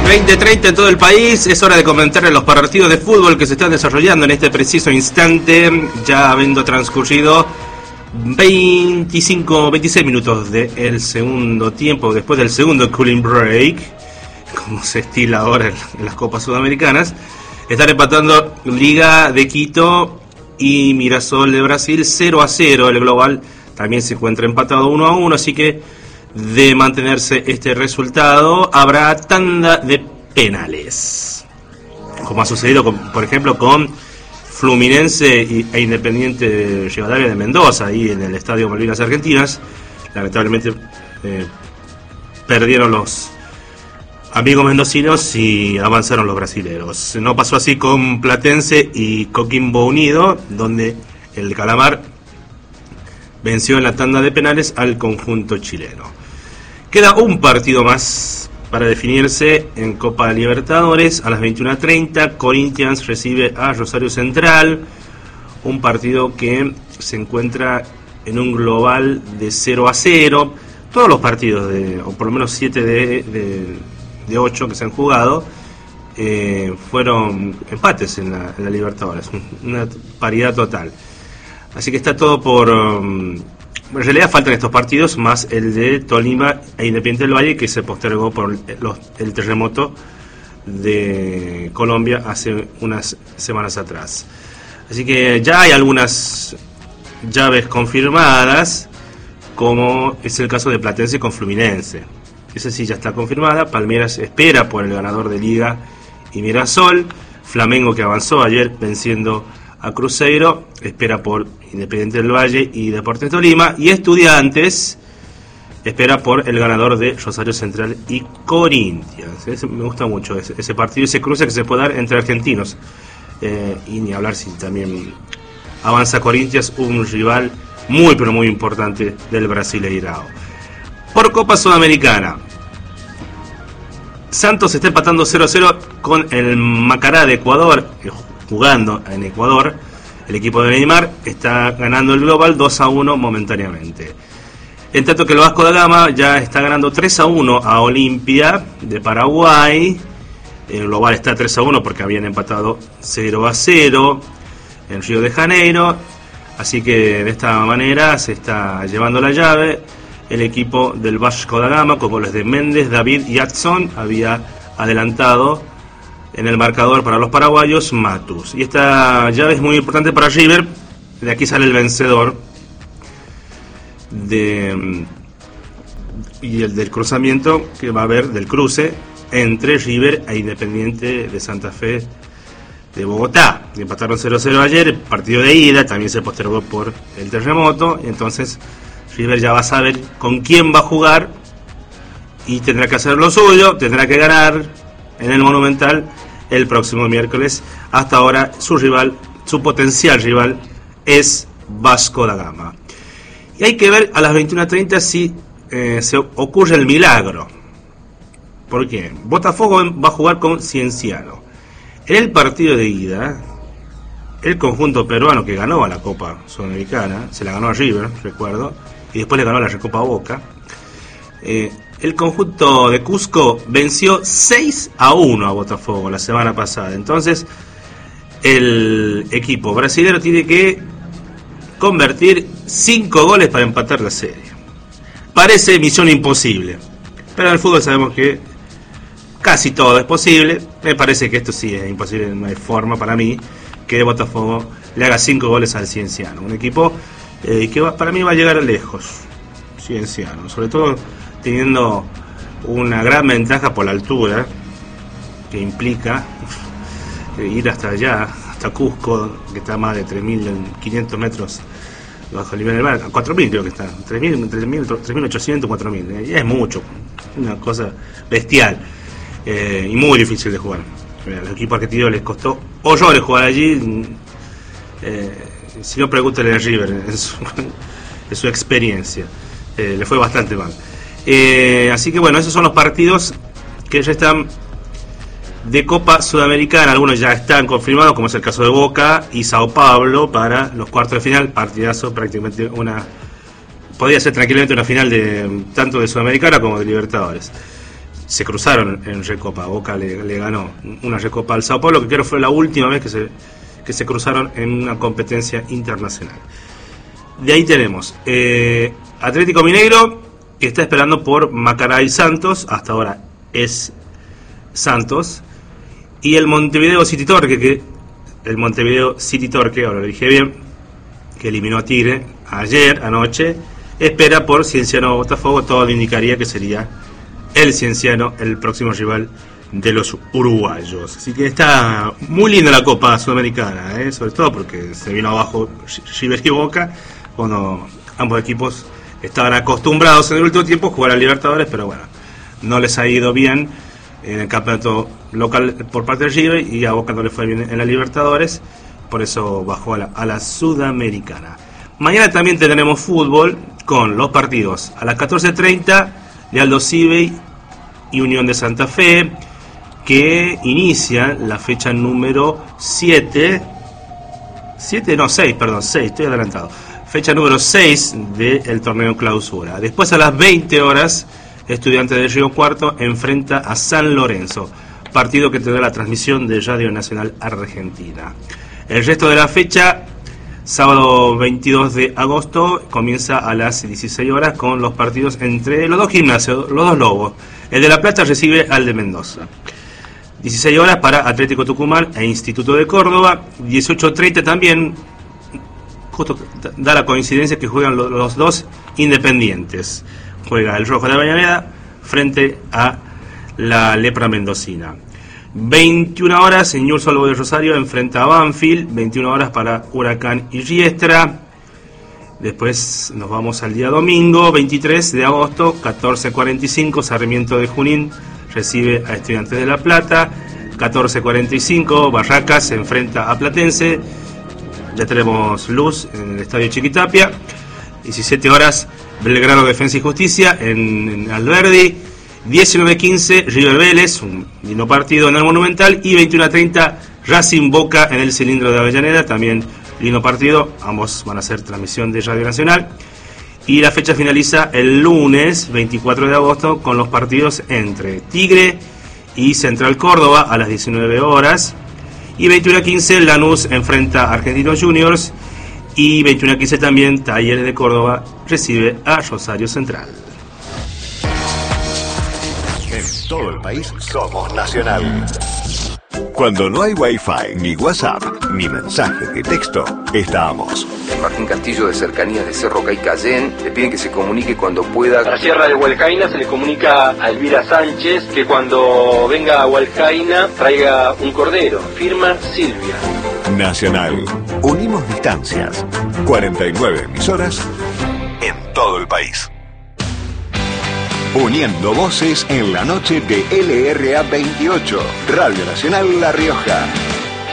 20:30 en todo el país. Es hora de comentar los partidos de fútbol que se están desarrollando en este preciso instante, ya habiendo transcurrido 26 minutos del segundo tiempo, después del segundo cooling break, como se estila ahora en las copas sudamericanas. Están empatando Liga de Quito y Mirassol de Brasil 0-0. El global también se encuentra empatado 1-1, así que de mantenerse este resultado habrá tanda de penales, como ha sucedido por ejemplo con Fluminense e Independiente Rivadavia de Mendoza, ahí en el Estadio Malvinas Argentinas. Lamentablemente perdieron los amigos mendocinos y avanzaron los brasileros. No pasó así con Platense y Coquimbo Unido, donde el Calamar venció en la tanda de penales al conjunto chileno. Queda un partido más para definirse en Copa Libertadores. A las 21:30 Corinthians recibe a Rosario Central, un partido que se encuentra en un global de 0-0. Todos los partidos, o por lo menos 7 de 8 que se han jugado, fueron empates en la Libertadores, una paridad total. Así que está todo por... en realidad faltan estos partidos, más el de Tolima e Independiente del Valle, que se postergó por el terremoto de Colombia hace unas semanas atrás. Así que ya hay algunas llaves confirmadas, como es el caso de Platense con Fluminense. Esa sí ya está confirmada. Palmeiras espera por el ganador de Liga y Mirassol. Flamengo, que avanzó ayer venciendo a Cruzeiro, espera por Independiente del Valle y Deportes Tolima. Y Estudiantes espera por el ganador de Rosario Central y Corinthians. Me gusta mucho ese partido, ese cruce que se puede dar entre argentinos. Y ni hablar si también avanza Corinthians, un rival muy pero muy importante del Brasileirao. Por Copa Sudamericana, Santos está empatando 0-0 con el Macará de Ecuador, jugando en Ecuador. El equipo de Neymar está ganando el global 2-1 momentáneamente. En tanto que el Vasco da Gama ya está ganando 3-1 a Olimpia de Paraguay. El global está 3-1 porque habían empatado 0-0 en Río de Janeiro. Así que de esta manera se está llevando la llave el equipo del Vasco da Gama, con goles de Méndez, David y Adson. Había adelantado en el marcador para los paraguayos Matus. Y esta llave es muy importante para River. De aquí sale el vencedor y el del cruzamiento que va a haber, del cruce entre River e Independiente de Santa Fe de Bogotá. Empataron 0-0 ayer, el partido de ida también se postergó por el terremoto. Entonces River ya va a saber con quién va a jugar y tendrá que hacer lo suyo, tendrá que ganar en el Monumental el próximo miércoles. Hasta ahora su potencial rival es Vasco da Gama. Y hay que ver a las 21:30 si se ocurre el milagro. ¿Por qué? Botafogo va a jugar con Cienciano. En el partido de ida, el conjunto peruano que ganó a la Copa Sudamericana, se la ganó a River, recuerdo, y después le ganó la Recopa Boca. El conjunto de Cusco venció 6-1 a Botafogo la semana pasada. Entonces el equipo brasileño tiene que convertir 5 goles para empatar la serie. Parece misión imposible, pero en el fútbol sabemos que casi todo es posible. Me parece que esto sí es imposible. No hay forma para mí que Botafogo le haga 5 goles al Cienciano, un equipo que para mí va a llegar lejos, Cienciano, sobre todo teniendo una gran ventaja por la altura que implica ir hasta allá, hasta Cusco, que está a más de 3.500 metros bajo el nivel del mar, a 4.000 creo que está, 3.800, 4.000, es mucho, una cosa bestial, y muy difícil de jugar. A los equipos argentinos les costó horrores jugar allí. Si no, pregúntale a River en su experiencia, le fue bastante mal. Así que bueno, esos son los partidos que ya están de Copa Sudamericana. Algunos ya están confirmados, como es el caso de Boca y Sao Paulo para los cuartos de final. Partidazo, prácticamente podría ser tranquilamente una final de tanto de Sudamericana como de Libertadores. se cruzaron en Recopa. Boca le ganó una Recopa al Sao Paulo, que creo fue la última vez que se cruzaron en una competencia internacional. De ahí tenemos Atlético Mineiro, que está esperando por Macará y Santos, hasta ahora es Santos, y el Montevideo City Torque, ahora lo dije bien, que eliminó a Tigre anoche, espera por Cienciano Botafogo. Todo le indicaría que sería el Cienciano el próximo rival de los uruguayos. Así que está muy linda la Copa Sudamericana, sobre todo porque se vino abajo River y Boca, cuando ambos equipos estaban acostumbrados en el último tiempo a jugar a Libertadores, pero bueno, no les ha ido bien en el campeonato local por parte de River, y a Boca no le fue bien en la Libertadores, por eso bajó a la Sudamericana. Mañana también tendremos fútbol con los partidos a las 14:30 de Aldo Civey y Unión de Santa Fe, que inicia la fecha número 6, estoy adelantado. Fecha número 6 del torneo clausura. Después a las 20 horas, Estudiantes de Río Cuarto enfrenta a San Lorenzo, partido que tendrá la transmisión de Radio Nacional Argentina. El resto de la fecha, sábado 22 de agosto, comienza a las 16 horas con los partidos entre los dos gimnasios, los dos lobos. El de La Plata recibe al de Mendoza. 16 horas para Atlético Tucumán e Instituto de Córdoba. 18:30 también, justo da la coincidencia que juegan los dos independientes. Juega el Rojo de Avellaneda frente a la Lepra Mendocina. 21 horas en Newell's Old Boys de Rosario enfrenta a Banfield. 21 horas para Huracán y Riestra. Después nos vamos al día domingo 23 de agosto, 14:45, Sarmiento de Junín recibe a Estudiantes de La Plata. 14:45, Barracas se enfrenta a Platense. Ya tenemos luz en el Estadio Chiquitapia. 17 horas, Belgrano Defensa y Justicia en Alberdi. 19:15, River Vélez, un lindo partido en el Monumental. Y 21:30, Racing Boca en el Cilindro de Avellaneda, también lindo partido. Ambos van a hacer transmisión de Radio Nacional. Y la fecha finaliza el lunes 24 de agosto con los partidos entre Tigre y Central Córdoba a las 19 horas. Y 21:15, Lanús enfrenta a Argentinos Juniors. Y 21:15 también, Talleres de Córdoba recibe a Rosario Central. En todo el país somos Nacional. Cuando no hay Wi-Fi, ni WhatsApp, ni mensaje de texto, estamos. Martín Castillo, de Cercanías de Cerro Caycayén, le piden que se comunique cuando pueda. A la Sierra de Hualcaina se le comunica a Elvira Sánchez que cuando venga a Hualcaina traiga un cordero. Firma Silvia. Nacional. Unimos distancias. 49 emisoras en todo el país. Uniendo voces en la noche de LRA 28, Radio Nacional La Rioja.